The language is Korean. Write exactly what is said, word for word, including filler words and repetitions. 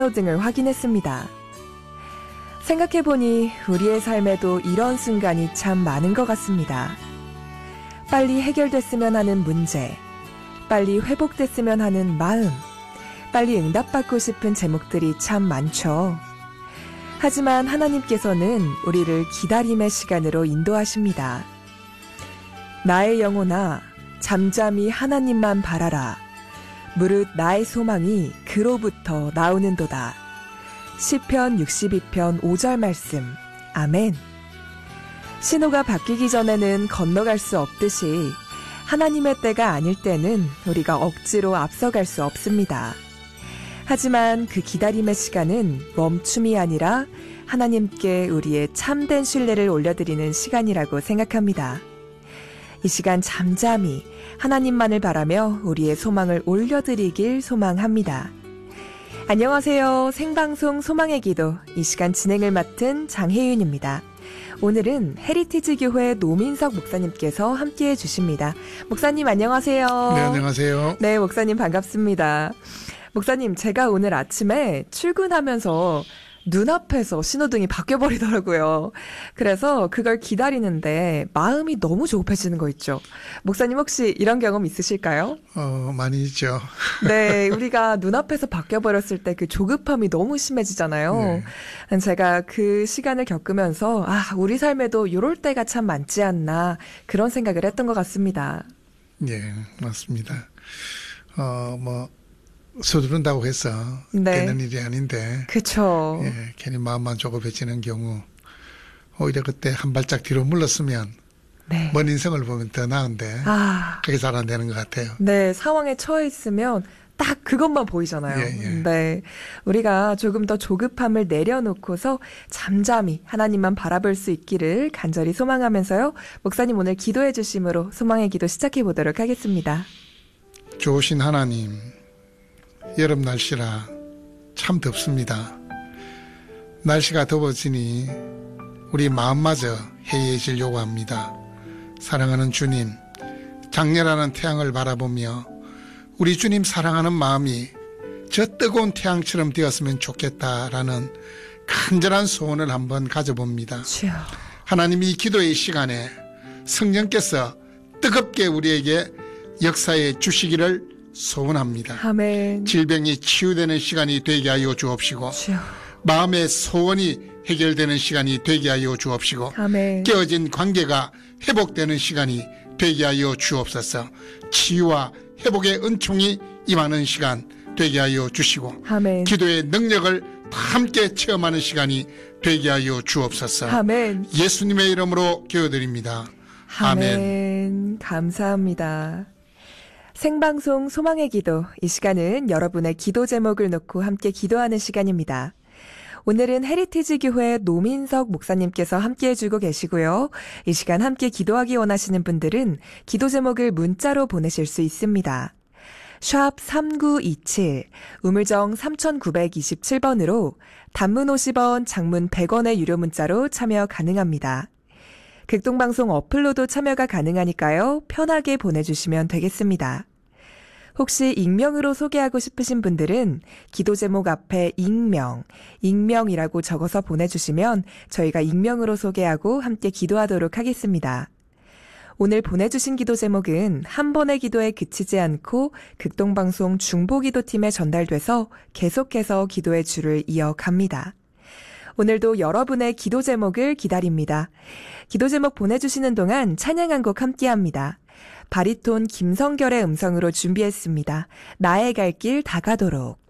등을 확인했습니다. 생각해보니 우리의 삶에도 이런 순간이 참 많은 것 같습니다. 빨리 해결됐으면 하는 문제, 빨리 회복됐으면 하는 마음, 빨리 응답받고 싶은 제목들이 참 많죠. 하지만 하나님께서는 우리를 기다림의 시간으로 인도하십니다. 나의 영혼아, 잠잠히 하나님만 바라라. 무릇 나의 소망이 그로부터 나오는도다. 시편 육십이 편 오 절 말씀. 아멘. 신호가 바뀌기 전에는 건너갈 수 없듯이 하나님의 때가 아닐 때는 우리가 억지로 앞서갈 수 없습니다. 하지만 그 기다림의 시간은 멈춤이 아니라 하나님께 우리의 참된 신뢰를 올려드리는 시간이라고 생각합니다. 이 시간 잠잠히 하나님만을 바라며 우리의 소망을 올려드리길 소망합니다. 안녕하세요. 생방송 소망의 기도, 이 시간 진행을 맡은 장혜윤입니다. 오늘은 헤리티지 교회 노민석 목사님께서 함께해 주십니다. 목사님 안녕하세요. 네, 안녕하세요. 네, 목사님 반갑습니다. 목사님, 제가 오늘 아침에 출근하면서 눈앞에서 신호등이 바뀌어버리더라고요. 그래서 그걸 기다리는데 마음이 너무 조급해지는 거 있죠. 목사님 혹시 이런 경험 있으실까요? 어, 많이 있죠. 네, 우리가 눈앞에서 바뀌어버렸을 때 그 조급함이 너무 심해지잖아요. 네. 제가 그 시간을 겪으면서 아, 우리 삶에도 이럴 때가 참 많지 않나 그런 생각을 했던 것 같습니다. 예, 맞습니다. 어, 뭐 서두른다고 해서 네. 되는 일이 아닌데, 그렇죠. 예, 괜히 마음만 조급해지는 경우 오히려 그때 한 발짝 뒤로 물렀으면 네. 먼 인생을 보면 더 나은데 아, 그게 잘 안 되는 것 같아요. 네, 상황에 처해 있으면 딱 그것만 보이잖아요. 예, 예. 네, 우리가 조금 더 조급함을 내려놓고서 잠잠히 하나님만 바라볼 수 있기를 간절히 소망하면서요. 목사님 오늘 기도해 주심으로 소망의 기도 시작해 보도록 하겠습니다. 좋으신 하나님, 여름 날씨라 참 덥습니다. 날씨가 더워지니 우리 마음마저 해이해지려고 합니다. 사랑하는 주님, 장렬하는 태양을 바라보며 우리 주님 사랑하는 마음이 저 뜨거운 태양처럼 되었으면 좋겠다라는 간절한 소원을 한번 가져봅니다. 주여. 하나님이 기도의 시간에 성령께서 뜨겁게 우리에게 역사해 주시기를 소원합니다. 아멘. 질병이 치유되는 시간이 되게 하여 주옵시고, 주여. 마음의 소원이 해결되는 시간이 되게 하여 주옵시고, 아멘. 깨어진 관계가 회복되는 시간이 되게 하여 주옵소서. 치유와 회복의 은총이 임하는 시간 되게 하여 주시고, 아멘. 기도의 능력을 함께 체험하는 시간이 되게 하여 주옵소서. 아멘. 예수님의 이름으로 기도드립니다. 아멘. 아멘. 감사합니다. 생방송 소망의 기도, 이 시간은 여러분의 기도 제목을 놓고 함께 기도하는 시간입니다. 오늘은 헤리티지 교회 노민석 목사님께서 함께 해주고 계시고요. 이 시간 함께 기도하기 원하시는 분들은 기도 제목을 문자로 보내실 수 있습니다. 샵 삼구이칠, 우물정 삼구이칠 번으로 단문 오십 원, 장문 백 원의 유료 문자로 참여 가능합니다. 극동방송 어플로도 참여가 가능하니까요. 편하게 보내주시면 되겠습니다. 혹시 익명으로 소개하고 싶으신 분들은 기도 제목 앞에 익명, 익명이라고 적어서 보내주시면 저희가 익명으로 소개하고 함께 기도하도록 하겠습니다. 오늘 보내주신 기도 제목은 한 번의 기도에 그치지 않고 극동방송 중보기도팀에 전달돼서 계속해서 기도의 줄을 이어갑니다. 오늘도 여러분의 기도 제목을 기다립니다. 기도 제목 보내주시는 동안 찬양 한 곡 함께합니다. 바리톤 김성결의 음성으로 준비했습니다. 나의 갈 길 다가도록.